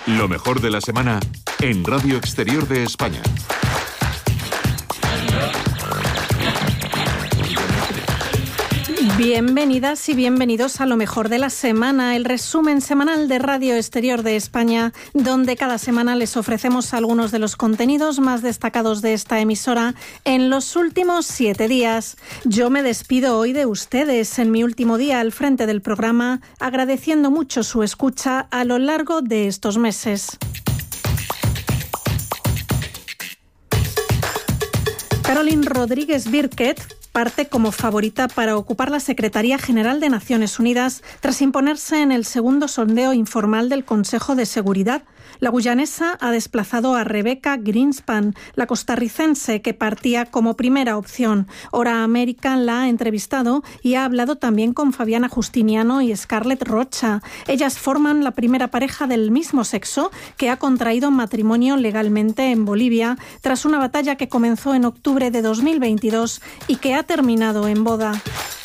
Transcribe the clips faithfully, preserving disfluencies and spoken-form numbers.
Lo mejor de la semana en Radio Exterior de España. Bienvenidas y bienvenidos a Lo mejor de la semana, el resumen semanal de Radio Exterior de España, donde cada semana les ofrecemos algunos de los contenidos más destacados de esta emisora en los últimos siete días. Yo me despido hoy de ustedes en mi último día al frente del programa, agradeciendo mucho su escucha a lo largo de estos meses. Caroline Rodríguez Birkett parte como favorita para ocupar la Secretaría General de Naciones Unidas tras imponerse en el segundo sondeo informal del Consejo de Seguridad. La guyanesa ha desplazado a Rebecca Greenspan, la costarricense que partía como primera opción. Hora América la ha entrevistado y ha hablado también con Fabiana Justiniano y Scarlett Rocha. Ellas forman la primera pareja del mismo sexo que ha contraído matrimonio legalmente en Bolivia tras una batalla que comenzó en octubre de dos mil veintidós y que ha terminado en boda.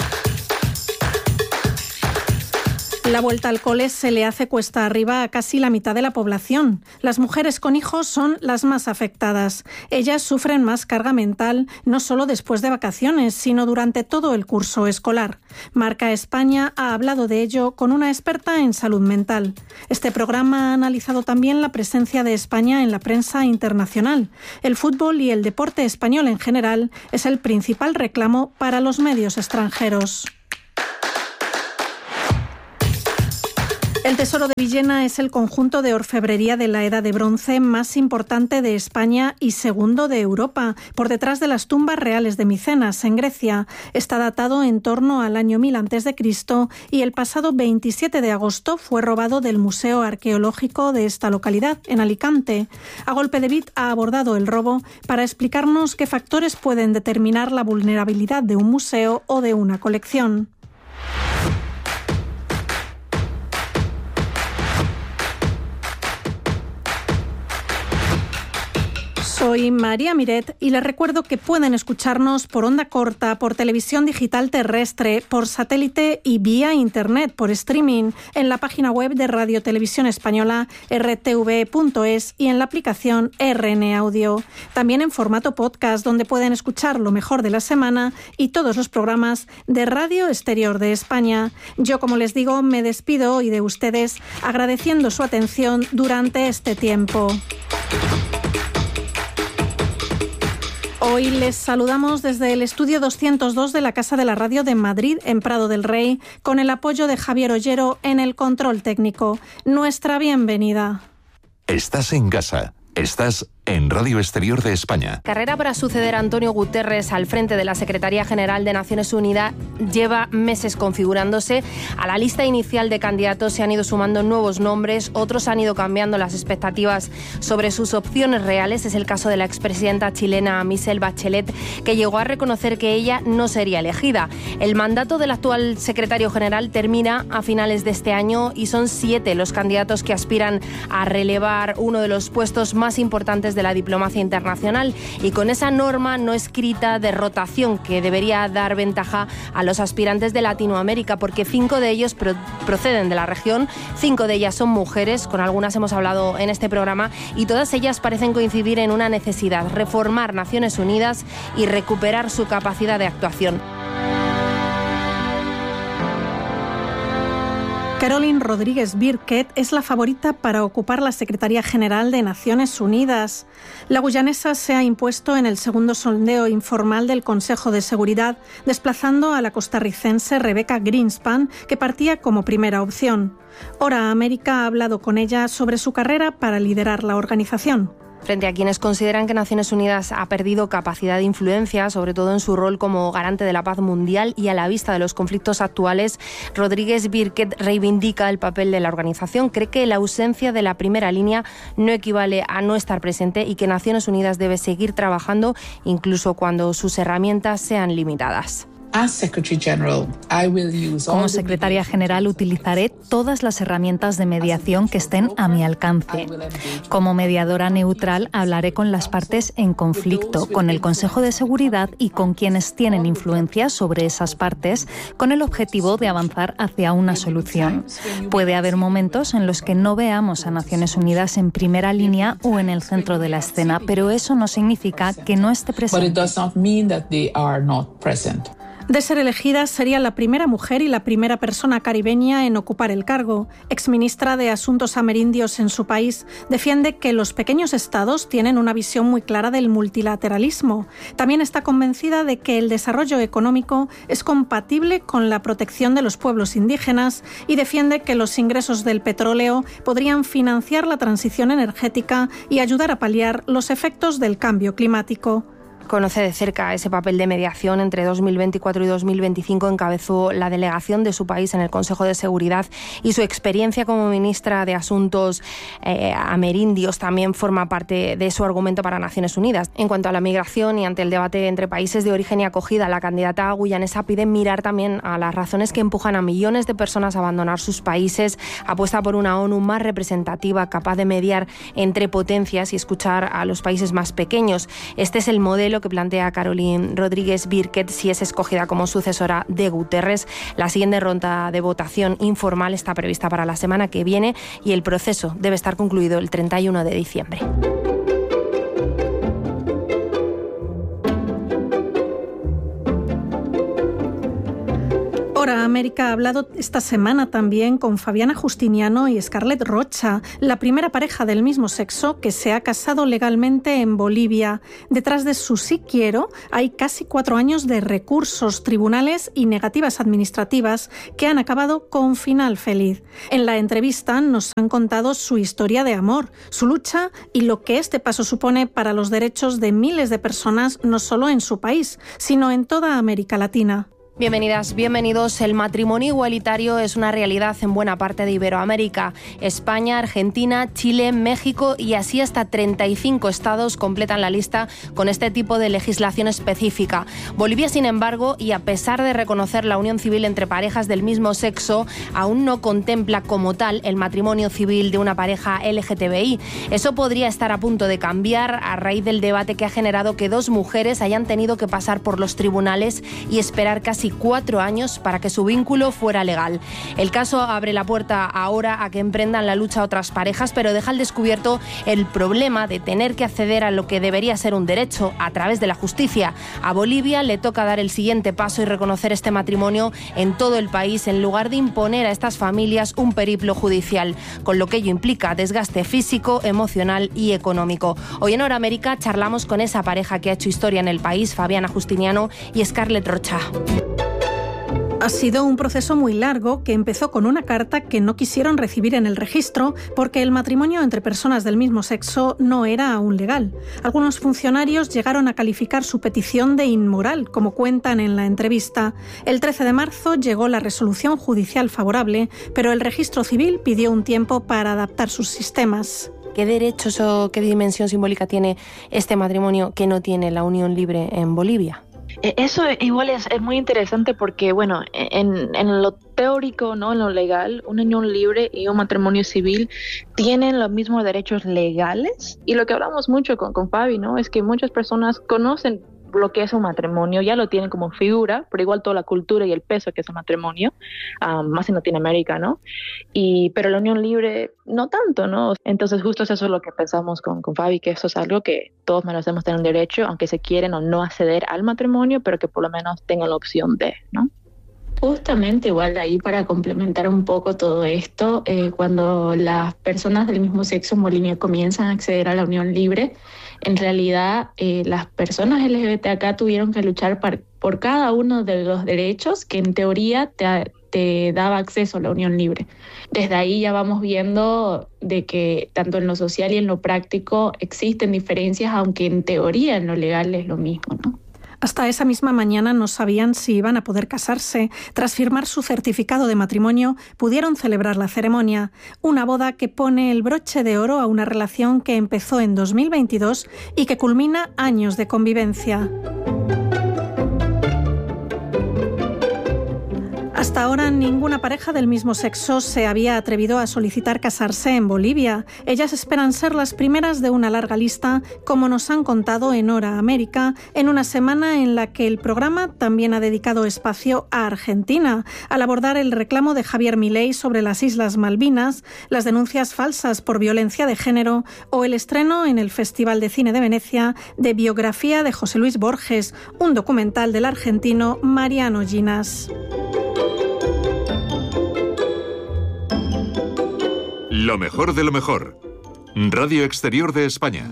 La vuelta al cole se le hace cuesta arriba a casi la mitad de la población. Las mujeres con hijos son las más afectadas. Ellas sufren más carga mental, no solo después de vacaciones, sino durante todo el curso escolar. Marca España ha hablado de ello con una experta en salud mental. Este programa ha analizado también la presencia de España en la prensa internacional. El fútbol y el deporte español en general es el principal reclamo para los medios extranjeros. El Tesoro de Villena es el conjunto de orfebrería de la Edad de Bronce más importante de España y segundo de Europa, por detrás de las tumbas reales de Micenas, en Grecia. Está datado en torno al año mil antes de Cristo y el pasado veintisiete de agosto fue robado del Museo Arqueológico de esta localidad, en Alicante. A Golpe de Bit ha abordado el robo para explicarnos qué factores pueden determinar la vulnerabilidad de un museo o de una colección. Soy María Miret y les recuerdo que pueden escucharnos por onda corta, por televisión digital terrestre, por satélite y vía internet, por streaming, en la página web de Radio Televisión Española, erre te ve punto es, y en la aplicación erre ene Audio. También en formato podcast, donde pueden escuchar lo mejor de la semana y todos los programas de Radio Exterior de España. Yo, como les digo, me despido hoy de ustedes agradeciendo su atención durante este tiempo. Hoy les saludamos desde el estudio doscientos dos de la Casa de la Radio de Madrid, en Prado del Rey, con el apoyo de Javier Ollero en el control técnico. Nuestra bienvenida. Estás en casa. Estás en Radio Exterior de España. Carrera para suceder a Antonio Guterres al frente de la Secretaría General de Naciones Unidas lleva meses configurándose. A la lista inicial de candidatos se han ido sumando nuevos nombres, otros han ido cambiando las expectativas sobre sus opciones reales. Es el caso de la expresidenta chilena Michelle Bachelet, que llegó a reconocer que ella no sería elegida. El mandato del actual secretario general termina a finales de este año y son siete los candidatos que aspiran a relevar uno de los puestos más importantes de la diplomacia internacional, y con esa norma no escrita de rotación que debería dar ventaja a los aspirantes de Latinoamérica, porque cinco de ellos pro- proceden de la región, cinco de ellas son mujeres, con algunas hemos hablado en este programa, y todas ellas parecen coincidir en una necesidad: reformar Naciones Unidas y recuperar su capacidad de actuación. Caroline Rodríguez Birkett es la favorita para ocupar la Secretaría General de Naciones Unidas. La guyanesa se ha impuesto en el segundo sondeo informal del Consejo de Seguridad, desplazando a la costarricense Rebecca Greenspan, que partía como primera opción. Hora América ha hablado con ella sobre su carrera para liderar la organización. Frente a quienes consideran que Naciones Unidas ha perdido capacidad de influencia, sobre todo en su rol como garante de la paz mundial y a la vista de los conflictos actuales, Rodríguez Birkett reivindica el papel de la organización. Cree que la ausencia de la primera línea no equivale a no estar presente y que Naciones Unidas debe seguir trabajando incluso cuando sus herramientas sean limitadas. Como secretaria general utilizaré todas las herramientas de mediación que estén a mi alcance. Como mediadora neutral hablaré con las partes en conflicto, con el Consejo de Seguridad y con quienes tienen influencia sobre esas partes, con el objetivo de avanzar hacia una solución. Puede haber momentos en los que no veamos a Naciones Unidas en primera línea o en el centro de la escena, pero eso no significa que no esté presente. De ser elegida, sería la primera mujer y la primera persona caribeña en ocupar el cargo. Exministra de Asuntos Amerindios en su país, defiende que los pequeños estados tienen una visión muy clara del multilateralismo. También está convencida de que el desarrollo económico es compatible con la protección de los pueblos indígenas y defiende que los ingresos del petróleo podrían financiar la transición energética y ayudar a paliar los efectos del cambio climático. Conoce de cerca ese papel de mediación. Entre dos mil veinticuatro y dos mil veinticinco encabezó la delegación de su país en el Consejo de Seguridad y su experiencia como ministra de Asuntos eh, Amerindios también forma parte de su argumento para Naciones Unidas. En cuanto a la migración y ante el debate entre países de origen y acogida, la candidata guyanesa pide mirar también a las razones que empujan a millones de personas a abandonar sus países. Apuesta por una ONU más representativa, capaz de mediar entre potencias y escuchar a los países más pequeños. Este es el modelo que plantea Caroline Rodríguez Birkett si es escogida como sucesora de Guterres. La siguiente ronda de votación informal está prevista para la semana que viene y el proceso debe estar concluido el treinta y uno de diciembre. Hora América ha hablado esta semana también con Fabiana Justiniano y Scarlett Rocha, la primera pareja del mismo sexo que se ha casado legalmente en Bolivia. Detrás de su sí quiero hay casi cuatro años de recursos, tribunales y negativas administrativas que han acabado con final feliz. En la entrevista nos han contado su historia de amor, su lucha y lo que este paso supone para los derechos de miles de personas, no solo en su país, sino en toda América Latina. Bienvenidas, bienvenidos. El matrimonio igualitario es una realidad en buena parte de Iberoamérica. España, Argentina, Chile, México y así hasta treinta y cinco estados completan la lista con este tipo de legislación específica. Bolivia, sin embargo, y a pesar de reconocer la unión civil entre parejas del mismo sexo, aún no contempla como tal el matrimonio civil de una pareja L G T B I. Eso podría estar a punto de cambiar a raíz del debate que ha generado que dos mujeres hayan tenido que pasar por los tribunales y esperar casi cuatro años para que su vínculo fuera legal. El caso abre la puerta ahora a que emprendan la lucha otras parejas, pero deja al descubierto el problema de tener que acceder a lo que debería ser un derecho a través de la justicia. A Bolivia le toca dar el siguiente paso y reconocer este matrimonio en todo el país, en lugar de imponer a estas familias un periplo judicial, con lo que ello implica desgaste físico, emocional y económico. Hoy en Hora América charlamos con esa pareja que ha hecho historia en el país, Fabiana Justiniano y Scarlett Rocha. Ha sido un proceso muy largo que empezó con una carta que no quisieron recibir en el registro porque el matrimonio entre personas del mismo sexo no era aún legal. Algunos funcionarios llegaron a calificar su petición de inmoral, como cuentan en la entrevista. El trece de marzo llegó la resolución judicial favorable, pero el registro civil pidió un tiempo para adaptar sus sistemas. ¿Qué derechos o qué dimensión simbólica tiene este matrimonio que no tiene la unión libre en Bolivia? Eso igual es, es muy interesante porque, bueno, en, en lo teórico, ¿no? En lo legal, una unión libre y un matrimonio civil tienen los mismos derechos legales. Y lo que hablamos mucho con, con Fabi, ¿no? Es que muchas personas conocen lo que es un matrimonio, ya lo tienen como figura, pero igual toda la cultura y el peso que es un matrimonio, um, más en Latinoamérica, ¿no? Y, pero la unión libre no tanto, ¿no? Entonces justo eso es lo que pensamos con, con Fabi, que eso es algo que todos merecemos tener un derecho, aunque se quieren o no acceder al matrimonio, pero que por lo menos tengan la opción de, ¿no? Justamente igual ahí para complementar un poco todo esto, eh, cuando las personas del mismo sexo en Bolivia comienzan a acceder a la unión libre, en realidad eh, las personas L G B T acá tuvieron que luchar par, por cada uno de los derechos que en teoría te, te daba acceso a la unión libre. Desde ahí ya vamos viendo de que tanto en lo social y en lo práctico existen diferencias, aunque en teoría en lo legal es lo mismo, ¿no? Hasta esa misma mañana no sabían si iban a poder casarse. Tras firmar su certificado de matrimonio, pudieron celebrar la ceremonia. Una boda que pone el broche de oro a una relación que empezó en dos mil veintidós y que culmina años de convivencia. Hasta ahora ninguna pareja del mismo sexo se había atrevido a solicitar casarse en Bolivia. Ellas esperan ser las primeras de una larga lista, como nos han contado en Hora América, en una semana en la que el programa también ha dedicado espacio a Argentina, al abordar el reclamo de Javier Milei sobre las Islas Malvinas, las denuncias falsas por violencia de género o el estreno en el Festival de Cine de Venecia de Biografía de José Luis Borges, un documental del argentino Mariano Ginas. Lo mejor de lo mejor. Radio Exterior de España.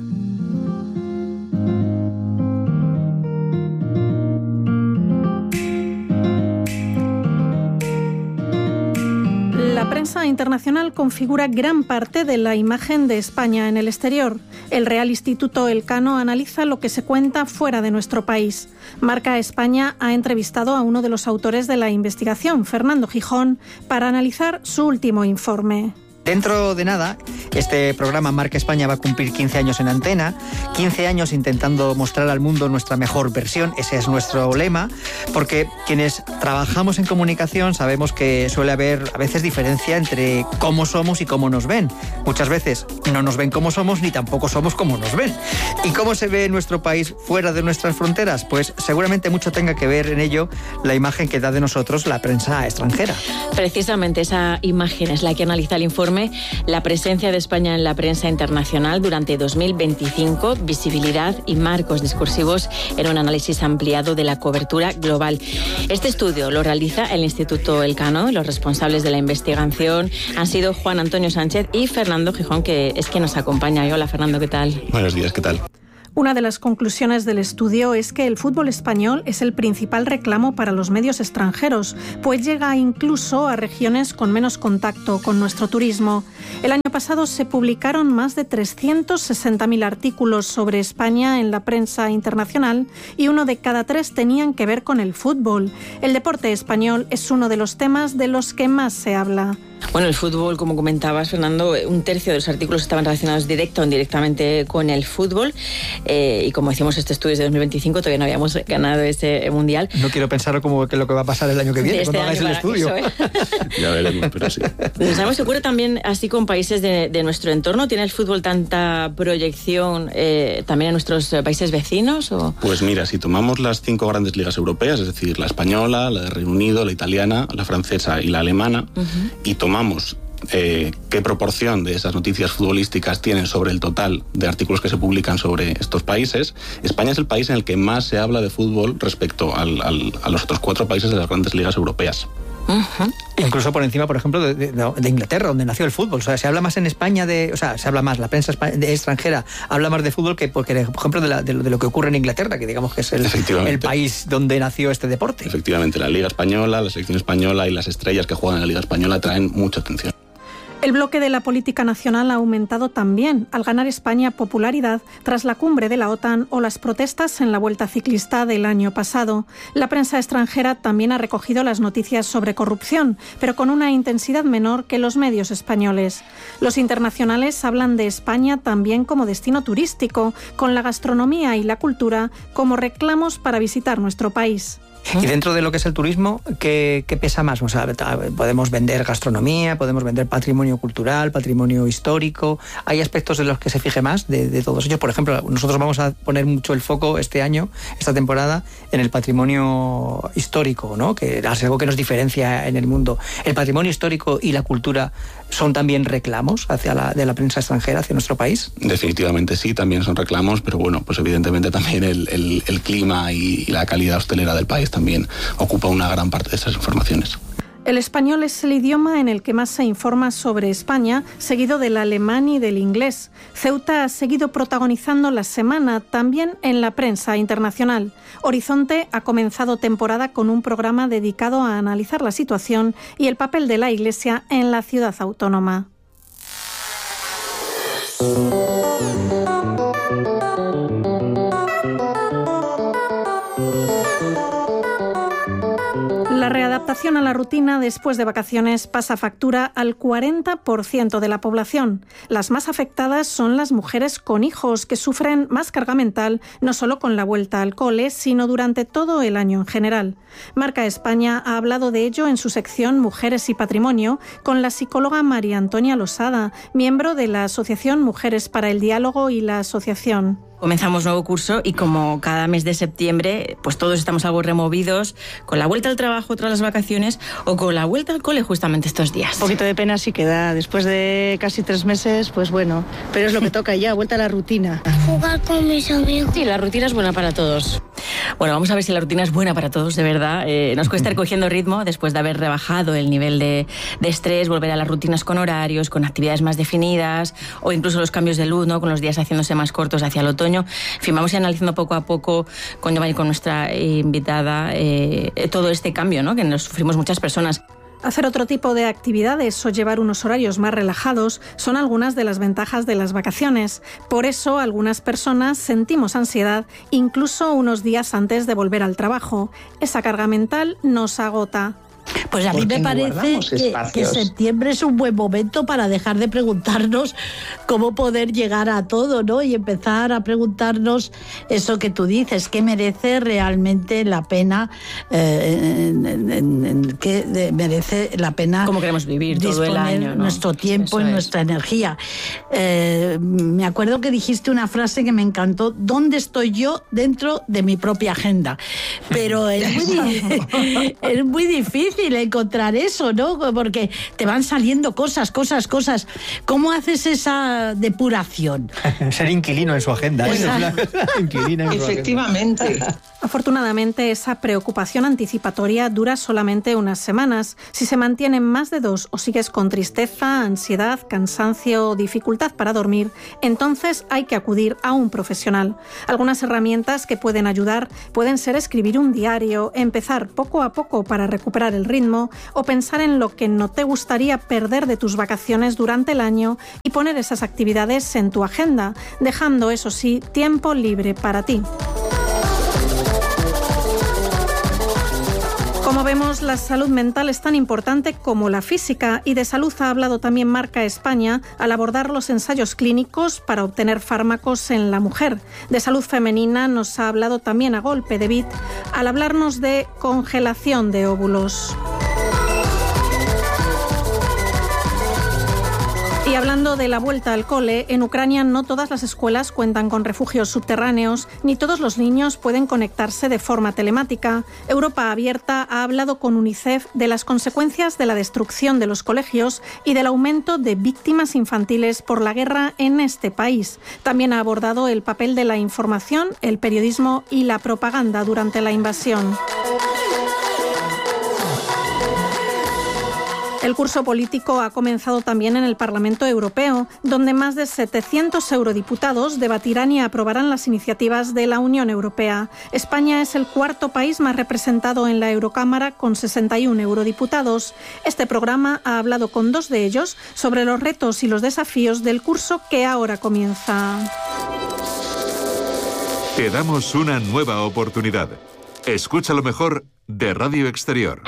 La prensa internacional configura gran parte de la imagen de España en el exterior. El Real Instituto Elcano analiza lo que se cuenta fuera de nuestro país. Marca España ha entrevistado a uno de los autores de la investigación, Fernando Gijón, para analizar su último informe. Dentro de nada, este programa Marca España va a cumplir quince años en antena, quince años intentando mostrar al mundo nuestra mejor versión, ese es nuestro lema, porque quienes trabajamos en comunicación sabemos que suele haber a veces diferencia entre cómo somos y cómo nos ven. Muchas veces no nos ven como somos ni tampoco somos como nos ven. ¿Y cómo se ve nuestro país fuera de nuestras fronteras? Pues seguramente mucho tenga que ver en ello la imagen que da de nosotros la prensa extranjera. Precisamente esa imagen es la que analiza el informe La presencia de España en la prensa internacional durante dos mil veinticinco, visibilidad y marcos discursivos en un análisis ampliado de la cobertura global. Este estudio lo realiza el Instituto Elcano. Los responsables de la investigación han sido Juan Antonio Sánchez y Fernando Gijón, que es quien nos acompaña. Hola, Fernando, ¿qué tal? Buenos días, ¿qué tal? Una de las conclusiones del estudio es que el fútbol español es el principal reclamo para los medios extranjeros, pues llega incluso a regiones con menos contacto con nuestro turismo. El año pasado se publicaron más de trescientos sesenta mil artículos sobre España en la prensa internacional y uno de cada tres tenían que ver con el fútbol. El deporte español es uno de los temas de los que más se habla. Bueno, el fútbol, como comentabas, Fernando, un tercio de los artículos estaban relacionados directo o indirectamente con el fútbol. Eh, y como decíamos, este estudio es de dos mil veinticinco, todavía no habíamos ganado ese mundial. No quiero pensar como que lo que va a pasar el año que viene, este cuando hagáis el estudio. Eso, ¿eh? Ya veremos, pero sí. ¿Sabemos si ocurre también así con países de, de nuestro entorno? ¿Tiene el fútbol tanta proyección eh, también en nuestros países vecinos? ¿O? Pues mira, si tomamos las cinco grandes ligas europeas, es decir, la española, la de Reino Unido, la italiana, la francesa y la alemana, uh-huh. y tomamos eh, qué proporción de esas noticias futbolísticas tienen sobre el total de artículos que se publican sobre estos países, España es el país en el que más se habla de fútbol respecto al, al, a los otros cuatro países de las grandes ligas europeas. Uh-huh. Incluso por encima, por ejemplo, de, de, de Inglaterra, donde nació el fútbol. O sea, se habla más en España de... O sea, se habla más, la prensa de extranjera habla más de fútbol que, porque, por ejemplo, de, la, de, lo, de lo que ocurre en Inglaterra, que digamos que es el, el país donde nació este deporte. Efectivamente, la Liga Española, la selección española y las estrellas que juegan en la Liga Española traen mucha atención. El bloque de la política nacional ha aumentado también al ganar España popularidad tras la cumbre de la OTAN o las protestas en la Vuelta Ciclista del año pasado. La prensa extranjera también ha recogido las noticias sobre corrupción, pero con una intensidad menor que los medios españoles. Los internacionales hablan de España también como destino turístico, con la gastronomía y la cultura como reclamos para visitar nuestro país. Y dentro de lo que es el turismo, ¿qué, qué pesa más? O sea, podemos vender gastronomía, podemos vender patrimonio cultural, patrimonio histórico. ¿Hay aspectos en los que se fije más de, de todos ellos? Por ejemplo, nosotros vamos a poner mucho el foco este año, esta temporada, en el patrimonio histórico, ¿no? Que es algo que nos diferencia en el mundo. ¿El patrimonio histórico y la cultura son también reclamos hacia la, de la prensa extranjera, hacia nuestro país? Definitivamente sí, también son reclamos, pero bueno, pues evidentemente también el, el, el clima y, y la calidad hostelera del país también ocupa una gran parte de estas informaciones. El español es el idioma en el que más se informa sobre España, seguido del alemán y del inglés. Ceuta ha seguido protagonizando la semana también en la prensa internacional. Horizonte ha comenzado temporada con un programa dedicado a analizar la situación y el papel de la Iglesia en la ciudad autónoma. La readaptación adaptación a la rutina después de vacaciones pasa factura al cuarenta por ciento de la población. Las más afectadas son las mujeres con hijos, que sufren más carga mental no solo con la vuelta al cole, sino durante todo el año en general. Marca España ha hablado de ello en su sección Mujeres y Patrimonio con la psicóloga María Antonia Losada, miembro de la Asociación Mujeres para el Diálogo y la Asociación. Comenzamos nuevo curso y como cada mes de septiembre, pues todos estamos algo removidos con la vuelta al trabajo tras las vacaciones o con la vuelta al cole justamente estos días. Un poquito de pena sí que da, después de casi tres meses, pues bueno, pero es lo que toca ya, vuelta a la rutina. Jugar con mis amigos. Sí, la rutina es buena para todos. Bueno, vamos a ver si la rutina es buena para todos, de verdad. Eh, nos cuesta ir cogiendo ritmo después de haber rebajado el nivel de, de estrés, volver a las rutinas con horarios, con actividades más definidas o incluso los cambios de luz, ¿no? Con los días haciéndose más cortos hacia el otoño. En fin, vamos a ir analizando poco a poco con Giovanni, con nuestra invitada, eh, todo este cambio, ¿no? Que nos sufrimos muchas personas. Hacer otro tipo de actividades o llevar unos horarios más relajados son algunas de las ventajas de las vacaciones. Por eso, algunas personas sentimos ansiedad incluso unos días antes de volver al trabajo. Esa carga mental nos agota. Pues a mí me parece que, que septiembre es un buen momento para dejar de preguntarnos cómo poder llegar a todo, ¿no? Y empezar a preguntarnos eso que tú dices, qué merece realmente la pena, eh, en, en, en, qué de, merece la pena. Cómo queremos vivir todo el año, ¿no? Nuestro tiempo eso y nuestra es. energía. Eh, me acuerdo que dijiste una frase que me encantó: ¿dónde estoy yo dentro de mi propia agenda? Pero es muy, es muy difícil encontrar eso, ¿no? Porque te van saliendo cosas, cosas, cosas. ¿Cómo haces esa depuración? Ser inquilino en su agenda. Inquilina en Efectivamente. Afortunadamente, esa preocupación anticipatoria dura solamente unas semanas. Si se mantienen más de dos o sigues con tristeza, ansiedad, cansancio o dificultad para dormir, entonces hay que acudir a un profesional. Algunas herramientas que pueden ayudar pueden ser escribir un diario, empezar poco a poco para recuperar el ritmo o pensar en lo que no te gustaría perder de tus vacaciones durante el año y poner esas actividades en tu agenda, dejando, eso sí, tiempo libre para ti. Como vemos, la salud mental es tan importante como la física, y de salud ha hablado también Marca España al abordar los ensayos clínicos para obtener fármacos en la mujer. De salud femenina nos ha hablado también A Golpe de Beat al hablarnos de congelación de óvulos. Y hablando de la vuelta al cole, en Ucrania no todas las escuelas cuentan con refugios subterráneos, ni todos los niños pueden conectarse de forma telemática. Europa Abierta ha hablado con UNICEF de las consecuencias de la destrucción de los colegios y del aumento de víctimas infantiles por la guerra en este país. También ha abordado el papel de la información, el periodismo y la propaganda durante la invasión. El curso político ha comenzado también en el Parlamento Europeo, donde más de setecientos eurodiputados debatirán y aprobarán las iniciativas de la Unión Europea. España es el cuarto país más representado en la Eurocámara, con sesenta y uno eurodiputados. Este programa ha hablado con dos de ellos sobre los retos y los desafíos del curso que ahora comienza. Te damos una nueva oportunidad. Escucha lo mejor de Radio Exterior.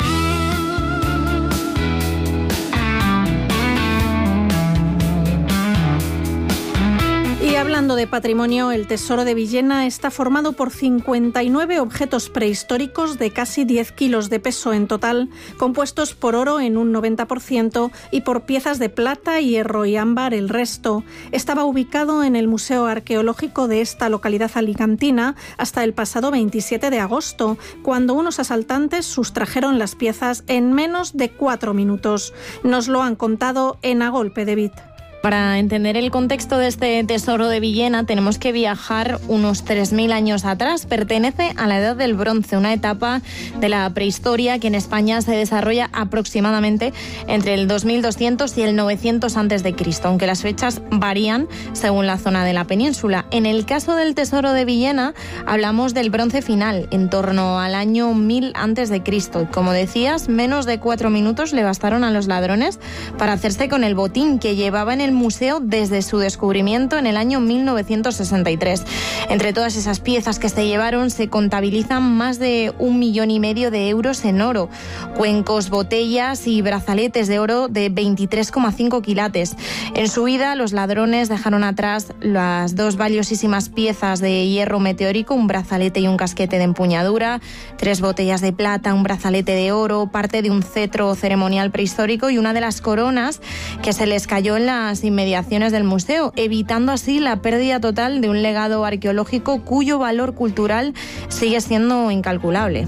Y hablando de patrimonio, el Tesoro de Villena está formado por cincuenta y nueve objetos prehistóricos de casi diez kilos de peso en total, compuestos por oro en un noventa por ciento y por piezas de plata, hierro y ámbar el resto. Estaba ubicado en el Museo Arqueológico de esta localidad alicantina hasta el pasado veintisiete de agosto, cuando unos asaltantes sustrajeron las piezas en menos de cuatro minutos. Nos lo han contado en A Golpe de Beat. Para entender el contexto de este tesoro de Villena tenemos que viajar unos tres mil años atrás. Pertenece a la Edad del Bronce, una etapa de la prehistoria que en España se desarrolla aproximadamente entre el dos mil doscientos y el novecientos antes de Cristo, aunque las fechas varían según la zona de la península. En el caso del tesoro de Villena hablamos del Bronce final, en torno al año mil antes de Cristo. Como decías, menos de cuatro minutos le bastaron a los ladrones para hacerse con el botín que llevaba en el el museo desde su descubrimiento en el año mil novecientos sesenta y tres. Entre todas esas piezas que se llevaron se contabilizan más de un millón y medio de euros en oro, cuencos, botellas y brazaletes de oro de veintitrés coma cinco quilates. En su huida, los ladrones dejaron atrás las dos valiosísimas piezas de hierro meteórico, un brazalete y un casquete de empuñadura, tres botellas de plata, un brazalete de oro, parte de un cetro ceremonial prehistórico y una de las coronas que se les cayó en las inmediaciones del museo, evitando así la pérdida total de un legado arqueológico cuyo valor cultural sigue siendo incalculable.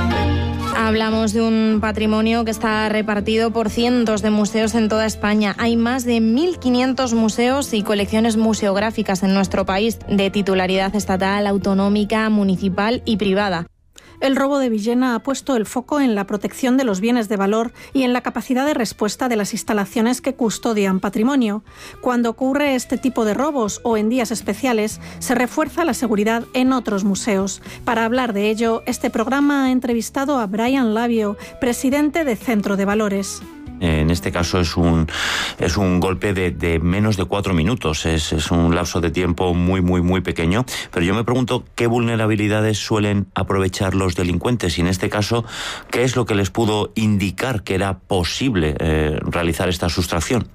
Hablamos de un patrimonio que está repartido por cientos de museos en toda España. Hay más de mil quinientos museos y colecciones museográficas en nuestro país, de titularidad estatal, autonómica, municipal y privada. El robo de Villena ha puesto el foco en la protección de los bienes de valor y en la capacidad de respuesta de las instalaciones que custodian patrimonio. Cuando ocurre este tipo de robos o en días especiales, se refuerza la seguridad en otros museos. Para hablar de ello, este programa ha entrevistado a Brian Labio, presidente de Centro de Valores. En este caso es un, es un golpe de, de menos de cuatro minutos, es, es un lapso de tiempo muy, muy, muy pequeño, pero yo me pregunto qué vulnerabilidades suelen aprovechar los delincuentes y en este caso, ¿qué es lo que les pudo indicar que era posible eh, realizar esta sustracción?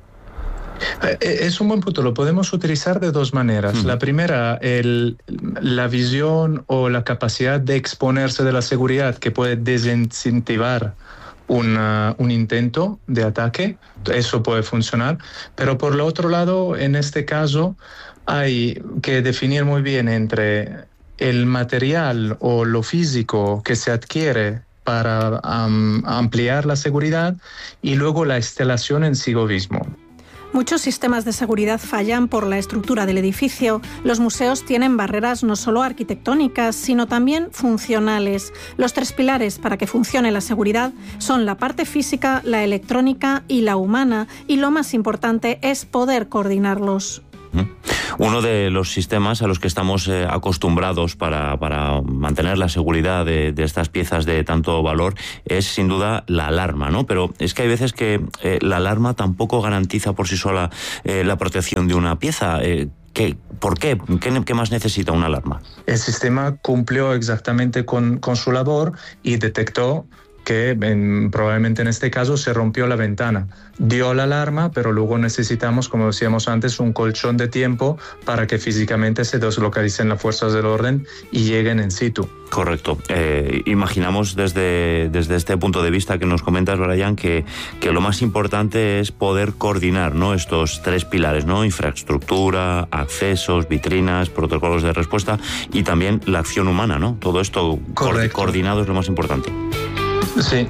Es un buen punto, lo podemos utilizar de dos maneras. Mm. La primera, el, la visión o la capacidad de exponerse de la seguridad que puede desincentivar Una, un intento de ataque, eso puede funcionar, pero por el otro lado, en este caso, hay que definir muy bien entre el material o lo físico que se adquiere para um, ampliar la seguridad y luego la instalación en sí mismo. Muchos sistemas de seguridad fallan por la estructura del edificio. Los museos tienen barreras no solo arquitectónicas, sino también funcionales. Los tres pilares para que funcione la seguridad son la parte física, la electrónica y la humana, y lo más importante es poder coordinarlos. Uno de los sistemas a los que estamos eh, acostumbrados para, para mantener la seguridad de, de estas piezas de tanto valor es sin duda la alarma, ¿no? Pero es que hay veces que eh, la alarma tampoco garantiza por sí sola eh, la protección de una pieza. Eh, ¿Qué, ¿Por qué? qué? ¿Qué más necesita una alarma? El sistema cumplió exactamente con, con su labor y detectó que en, probablemente en este caso se rompió la ventana. Dio la alarma, pero luego necesitamos, como decíamos antes, un colchón de tiempo para que físicamente se deslocalicen las fuerzas del orden y lleguen en situ. Correcto. Eh, imaginamos desde, desde este punto de vista que nos comentas, Brian, que, que lo más importante es poder coordinar, ¿no?, estos tres pilares, ¿no? Infraestructura, accesos, vitrinas, protocolos de respuesta y también la acción humana, ¿no? Todo esto co- coordinado es lo más importante. Sí.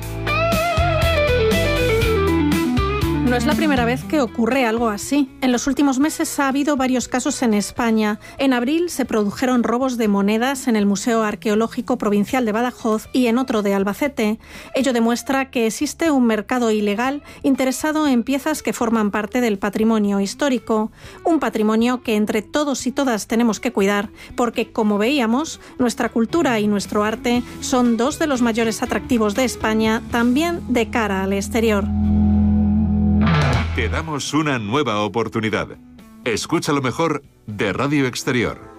No es la primera vez que ocurre algo así. En los últimos meses ha habido varios casos en España. En abril se produjeron robos de monedas en el Museo Arqueológico Provincial de Badajoz y en otro de Albacete. Ello demuestra que existe un mercado ilegal interesado en piezas que forman parte del patrimonio histórico. Un patrimonio que entre todos y todas tenemos que cuidar, porque, como veíamos, nuestra cultura y nuestro arte son dos de los mayores atractivos de España, también de cara al exterior. Te damos una nueva oportunidad. Escucha lo mejor de Radio Exterior.